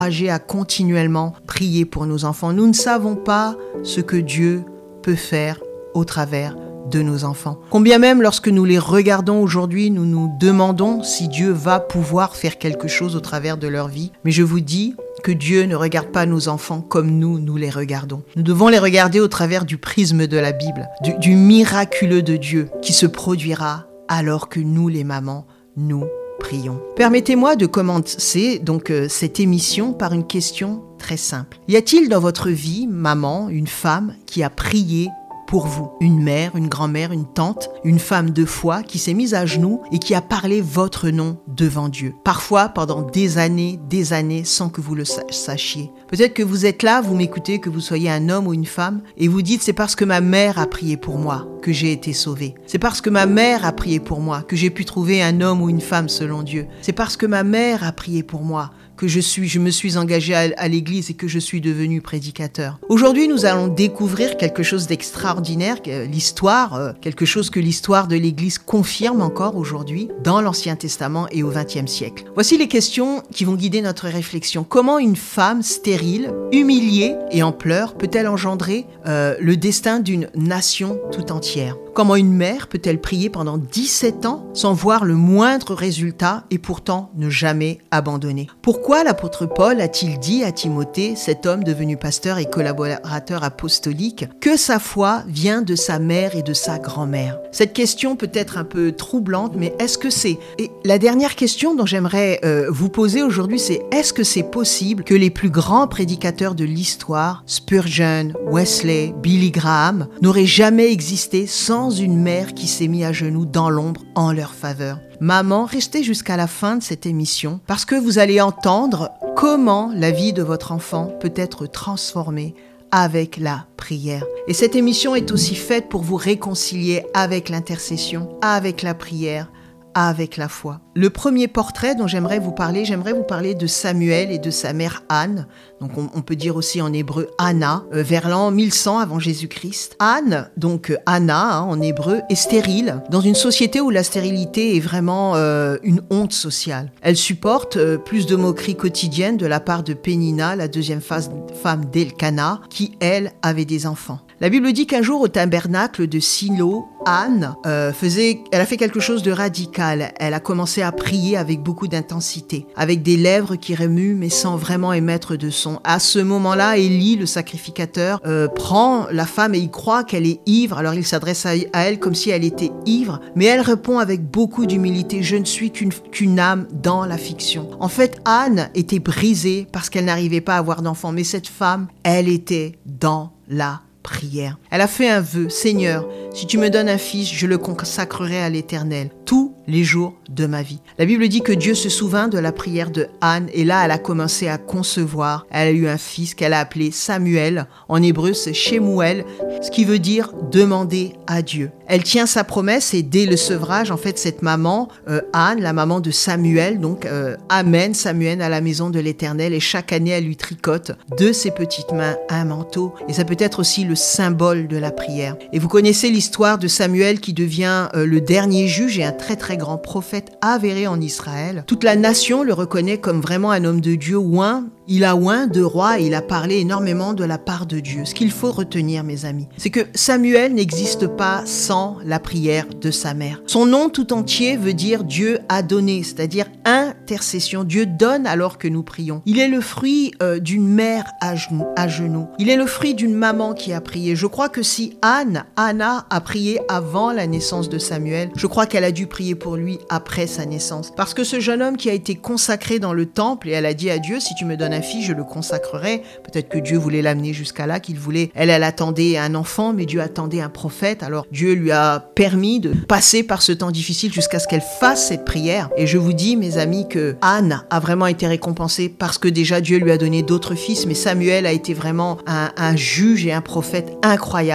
à continuellement prier pour nos enfants. Nous ne savons pas ce que Dieu peut faire au travers de nos enfants. Combien même lorsque nous les regardons aujourd'hui, nous nous demandons si Dieu va pouvoir faire quelque chose au travers de leur vie. Mais je vous dis que Dieu ne regarde pas nos enfants comme nous les regardons. Nous devons les regarder au travers du prisme de la Bible, du miraculeux de Dieu qui se produira alors que nous, les mamans, nous prions. Permettez-moi de commencer donc cette émission par une question très simple. Y a-t-il dans votre vie, maman, une femme qui a prié pour vous? Une mère, une grand-mère, une tante, une femme de foi qui s'est mise à genoux et qui a parlé votre nom devant Dieu. Parfois pendant des années, sans que vous le sachiez. Peut-être que vous êtes là, vous m'écoutez, que vous soyez un homme ou une femme, et vous dites, c'est parce que ma mère a prié pour moi que j'ai été sauvée. C'est parce que ma mère a prié pour moi que j'ai pu trouver un homme ou une femme selon Dieu. C'est parce que ma mère a prié pour moi que je me suis engagé à l'église et que je suis devenu prédicateur. Aujourd'hui, nous allons découvrir quelque chose d'extraordinaire, quelque chose que l'histoire de l'église confirme encore aujourd'hui dans l'Ancien Testament et au XXe siècle. Voici les questions qui vont guider notre réflexion. Comment une femme stérile, humiliée et en pleurs peut-elle engendrer le destin d'une nation tout entière? Comment une mère peut-elle prier pendant 17 ans sans voir le moindre résultat et pourtant ne jamais abandonner? Pourquoi l'apôtre Paul a-t-il dit à Timothée, cet homme devenu pasteur et collaborateur apostolique, que sa foi vient de sa mère et de sa grand-mère? Cette question peut être un peu troublante, mais est-ce que c'est... Et la dernière question dont j'aimerais vous poser aujourd'hui, c'est est-ce que c'est possible que les plus grands prédicateurs de l'histoire, Spurgeon, Wesley, Billy Graham, n'auraient jamais existé sans une mère qui s'est mise à genoux dans l'ombre en leur faveur? Maman, restez jusqu'à la fin de cette émission parce que vous allez entendre comment la vie de votre enfant peut être transformée avec la prière. Et cette émission est aussi faite pour vous réconcilier avec l'intercession, avec la prière, avec la foi. Le premier portrait dont j'aimerais vous parler de Samuel et de sa mère Anne. Donc on peut dire aussi en hébreu Anna, vers l'an 1100 avant Jésus-Christ. Anne, donc Anna en hébreu, est stérile dans une société où la stérilité est vraiment une honte sociale. Elle supporte plus de moqueries quotidiennes de la part de Pénina, la deuxième femme d'Elkana, qui elle avait des enfants. La Bible dit qu'un jour au tabernacle de Silo, Anne elle a fait quelque chose de radical. Elle a commencé à prier avec beaucoup d'intensité, avec des lèvres qui remuent mais sans vraiment émettre de son. À ce moment-là, Élie, le sacrificateur, prend la femme et il croit qu'elle est ivre. Alors il s'adresse à elle comme si elle était ivre, mais elle répond avec beaucoup d'humilité, je ne suis qu'une âme dans la fiction. En fait, Anne était brisée parce qu'elle n'arrivait pas à avoir d'enfant, mais cette femme, elle était dans la prière. Elle a fait un vœu, Seigneur, si tu me donnes un fils, je le consacrerai à l'Éternel tous les jours de ma vie. La Bible dit que Dieu se souvint de la prière de Anne et là, elle a commencé à concevoir. Elle a eu un fils qu'elle a appelé Samuel. En hébreu, c'est Shemuel, ce qui veut dire demander à Dieu. Elle tient sa promesse et dès le sevrage, en fait, cette maman, Anne, la maman de Samuel, donc amène Samuel à la maison de l'Éternel et chaque année, elle lui tricote de ses petites mains un manteau. Et ça peut être aussi le symbole de la prière. Et vous connaissez l'histoire de Samuel qui devient le dernier juge et un très très grand prophète avéré en Israël. Toute la nation le reconnaît comme vraiment un homme de Dieu oint. Il a oint de roi et il a parlé énormément de la part de Dieu. Ce qu'il faut retenir, mes amis, c'est que Samuel n'existe pas sans la prière de sa mère. Son nom tout entier veut dire Dieu a donné, c'est-à-dire intercession. Dieu donne alors que nous prions. Il est le fruit d'une mère à genoux. Il est le fruit d'une maman qui a prié. Je crois que si Anna a prié avant la naissance de Samuel, je crois qu'elle a dû prier pour lui après sa naissance. Parce que ce jeune homme qui a été consacré dans le temple, et elle a dit à Dieu, si tu me donnes un fils, je le consacrerai. Peut-être que Dieu voulait l'amener jusqu'à là, elle attendait un enfant, mais Dieu attendait un prophète. Alors Dieu lui a permis de passer par ce temps difficile jusqu'à ce qu'elle fasse cette prière. Et je vous dis, mes amis, que Anne a vraiment été récompensée parce que déjà Dieu lui a donné d'autres fils, mais Samuel a été vraiment un juge et un prophète incroyable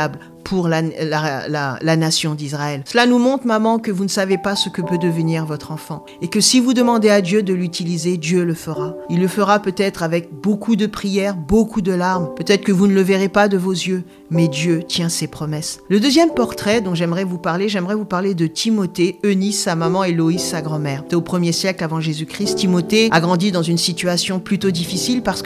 pour la nation d'Israël. Cela nous montre, maman, que vous ne savez pas ce que peut devenir votre enfant. Et que si vous demandez à Dieu de l'utiliser, Dieu le fera. Il le fera peut-être avec beaucoup de prières, beaucoup de larmes. Peut-être que vous ne le verrez pas de vos yeux, mais Dieu tient ses promesses. Le deuxième portrait dont j'aimerais vous parler de Timothée, Eunice, sa maman, et Loïs, sa grand-mère. Au 1er siècle avant Jésus-Christ, Timothée a grandi dans une situation plutôt difficile parce